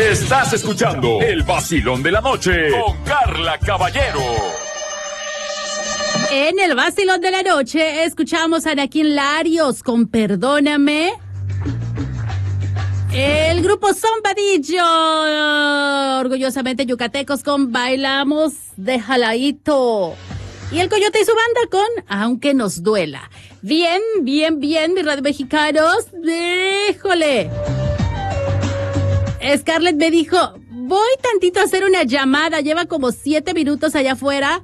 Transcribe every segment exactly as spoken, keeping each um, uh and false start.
Estás escuchando el vacilón de la noche con Carla Caballero. En el vacilón de la noche escuchamos a Anakin Larios con Perdóname. El grupo Zombadillo, orgullosamente yucatecos, con Bailamos de Jalaíto. Y el Coyote y su banda con Aunque nos duela. Bien, bien, bien, mis radio mexicanos. ¡Híjole! Scarlett me dijo, voy tantito a hacer una llamada. Lleva como siete minutos allá afuera.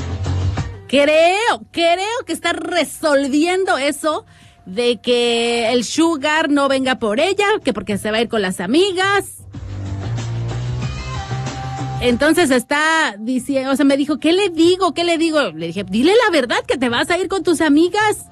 Creo, creo que está resolviendo eso de que el Sugar no venga por ella, que porque se va a ir con las amigas. Entonces está diciendo, o sea, me dijo, ¿qué le digo? ¿Qué le digo? Le dije, dile la verdad, que te vas a ir con tus amigas.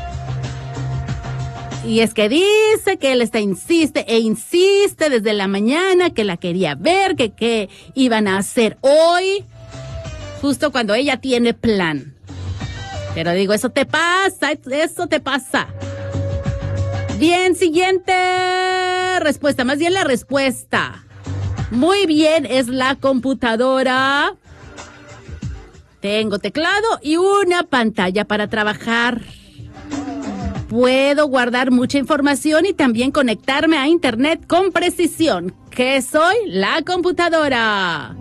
Y es que dice que él está insiste e insiste desde la mañana, que la quería ver, que qué iban a hacer hoy, justo cuando ella tiene plan. Pero digo, eso te pasa, eso te pasa. Bien, siguiente respuesta, más bien la respuesta. Muy bien, es la computadora. Tengo teclado y una pantalla para trabajar. Puedo guardar mucha información y también conectarme a internet con precisión. ¿Qué soy? La computadora.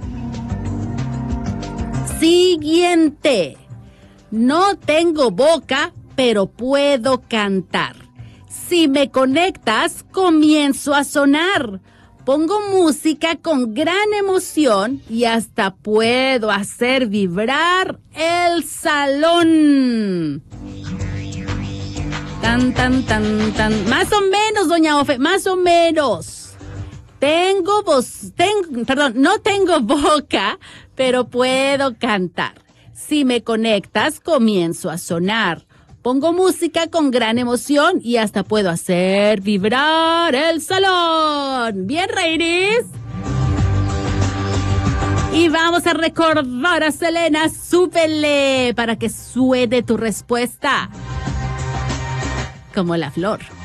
Siguiente. No tengo boca, pero puedo cantar. Si me conectas, comienzo a sonar. Pongo música con gran emoción y hasta puedo hacer vibrar el salón. Tan, tan, tan, tan. Más o menos, doña Ofe, más o menos. Tengo voz, tengo, perdón, no tengo boca, pero puedo cantar. Si me conectas, comienzo a sonar. Pongo música con gran emoción y hasta puedo hacer vibrar el salón. ¿Bien, Reiris? Y vamos a recordar a Selena, súbele para que suene tu respuesta. Como la flor.